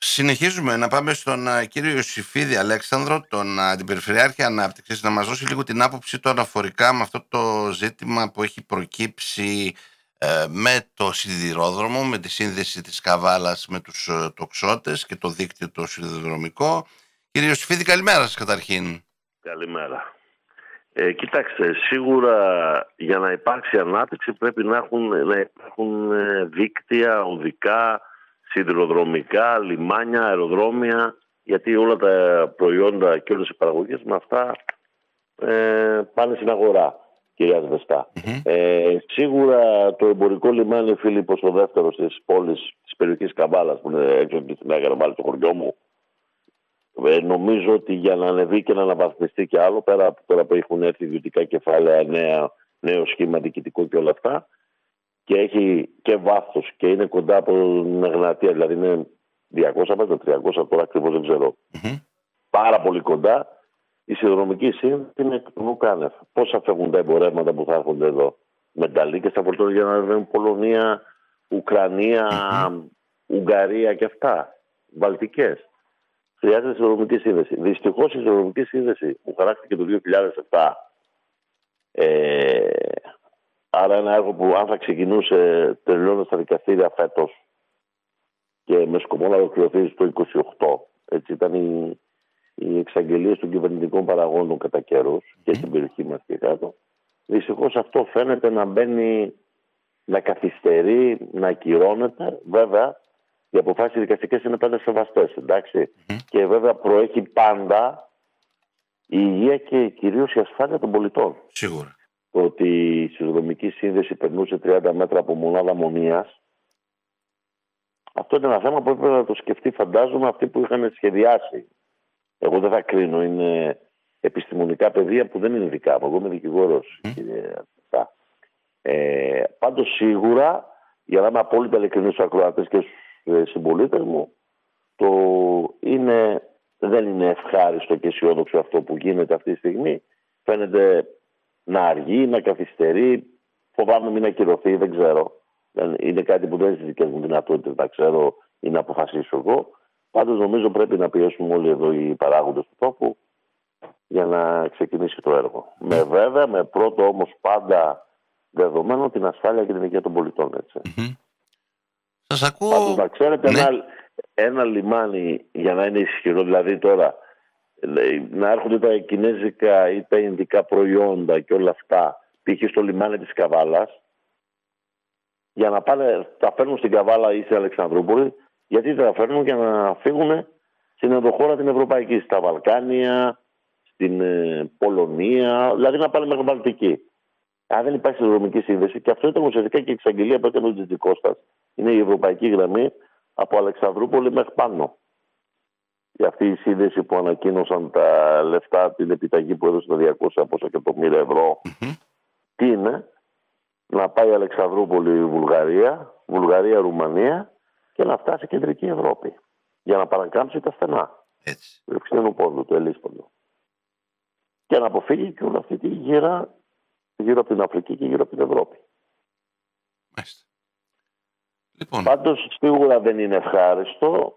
Συνεχίζουμε να πάμε στον κύριο Ιωσηφίδη Αλέξανδρο, τον Αντιπεριφερειάρχη Ανάπτυξης, να μας δώσει λίγο την άποψη του αναφορικά με αυτό το ζήτημα που έχει προκύψει με το σιδηρόδρομο, με τη σύνδεση της Καβάλας με τους τοξότες και το δίκτυο το σιδηροδρομικό. Κύριε Ιωσηφίδη, καλημέρα σας καταρχήν. Καλημέρα. Κοιτάξτε, σίγουρα για να υπάρξει ανάπτυξη πρέπει να υπάρχουν δίκτυα οδικά, σιδηροδρομικά, λιμάνια, αεροδρόμια, γιατί όλα τα προϊόντα και όλες οι παραγωγές με αυτά πάνε στην αγορά, κυρία Βεστά. Σίγουρα το εμπορικό λιμάνι Φίλιππος ο δεύτερος της πόλης της περιοχής Καβάλας, που είναι έξω από την Άγια Ραμάλη, το χωριό μου, νομίζω ότι για να ανεβεί και να αναβαθμιστεί και άλλο, πέρα από τώρα που έχουν έρθει ιδιωτικά κεφάλαια, νέο σχήμα διοικητικό και όλα αυτά, και έχει και βάθος και είναι κοντά από την Εγνατία, δηλαδή είναι 200 μέτρα, 300, τώρα ακριβώς δεν ξέρω. Πάρα πολύ κοντά. Η σιδηροδρομική σύνδεση είναι εκ του νουκάνευ. Πόσα φεύγουν τα εμπορεύματα που θα έρχονται εδώ με νταλίκες στα φορτώνια για να ανεβαίνουν Πολωνία, Ουκρανία, Ουγγαρία και αυτά. Βαλτικές. Χρειάζεται σιδηροδρομική σύνδεση. Δυστυχώς η σιδηροδρομική σύνδεση που χαράχτηκε το 2007, άρα ένα έργο που αν θα ξεκινούσε τελειώνοντας τα δικαστήρια φέτος και με σκοπό να ολοκληρωθεί το 2028, έτσι ήταν οι εξαγγελίες των κυβερνητικών παραγόντων κατά καιρούς και στην περιοχή μας και κάτω. Δυστυχώς αυτό φαίνεται να μπαίνει, να καθυστερεί, να ακυρώνεται. Βέβαια, οι αποφάσεις δικαστικές είναι πάντα σεβαστές, εντάξει. Και βέβαια προέχει πάντα η υγεία και κυρίως η ασφάλεια των πολιτών. Σίγουρα. Το ότι η σιδηροδρομική σύνδεση περνούσε 30 μέτρα από μονάδα αμμονίας, αυτό είναι ένα θέμα που έπρεπε να το σκεφτεί, φαντάζομαι, αυτοί που είχαν σχεδιάσει. Εγώ δεν θα κρίνω, είναι επιστημονικά πεδία που δεν είναι δικά μου. Εγώ είμαι δικηγόρος, κύριε Αυτά. Πάντως σίγουρα, για να είμαι απόλυτα ειλικρινής στους ακροατές και στους συμπολίτες μου, δεν είναι ευχάριστο και αισιόδοξο αυτό που γίνεται αυτή τη στιγμή. Φαίνεται να αργεί, να καθυστερεί, φοβάμαι μην ακυρωθεί, δεν ξέρω. Είναι κάτι που δεν είναι στις δικές μου δυνατότητες να ξέρω ή να αποφασίσω εγώ. Πάντως νομίζω πρέπει να πιέσουμε όλοι εδώ οι παράγοντες του τόπου για να ξεκινήσει το έργο. Με πρώτο όμως πάντα δεδομένο την ασφάλεια και την υγεία των πολιτών. Έτσι. Σας ακούω. Πάντως να ξέρετε, ένα λιμάνι για να είναι ισχυρό, δηλαδή τώρα να έρχονται τα κινέζικα ή τα ινδικά προϊόντα και όλα αυτά, π.χ. στο λιμάνι της Καβάλας, για να πάνε, τα φέρνουν στην Καβάλα ή στην Αλεξανδρούπολη, γιατί τα φέρνουν για να φύγουν στην ενδοχώρα την Ευρωπαϊκή, στα Βαλκάνια, στην Πολωνία, δηλαδή να πάνε μέχρι Βαλτική. Αν δεν υπάρχει σιδηροδρομική σύνδεση, και αυτό ήταν ουσιαστικά και η εξαγγελία που έκανε ο Τζιτζικώστας, είναι η ευρωπαϊκή γραμμή από Αλεξανδρούπολη μέχρι πάνω. Για αυτή η σύνδεση που ανακοίνωσαν τα λεφτά, την επιταγή που έδωσε τα 200 πόσα εκατομμύρια ευρώ, τι είναι? Να πάει Αλεξανδρούπολη Βουλγαρία, Ρουμανία και να φτάσει κεντρική Ευρώπη. Για να παρακάμψει τα στενά. Έτσι. Το Ξενοπόδου, το Ελίσποντο. Και να αποφύγει και όλη αυτή τη γύρα γύρω από την Αφρική και γύρω από την Ευρώπη. Μάλιστα. Λοιπόν. Πάντως σίγουρα δεν είναι ευχάριστο.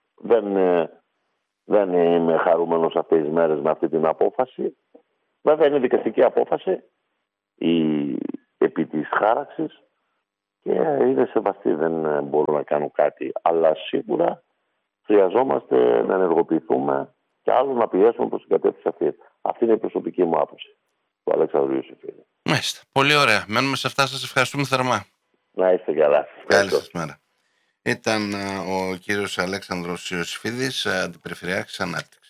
Δεν είμαι χαρούμενος αυτές τις μέρες με αυτή την απόφαση. Βέβαια είναι δικαστική απόφαση επί της χάραξης και είναι σεβαστή, δεν μπορώ να κάνω κάτι. Αλλά σίγουρα χρειαζόμαστε να ενεργοποιηθούμε και άλλο να πιέσουμε προς την κατεύθυνση αυτή. Αυτή είναι η προσωπική μου άποψη του Αλέξανδρου Ιωσηφίδη. Μάλιστα. Πολύ ωραία. Μένουμε σε αυτά. Σας ευχαριστούμε θερμά. Να είστε καλά. Καλή σας μέρα. Ήταν ο κύριος Αλέξανδρος Ιωσηφίδης, Αντιπεριφερειάρχης Ανάπτυξης.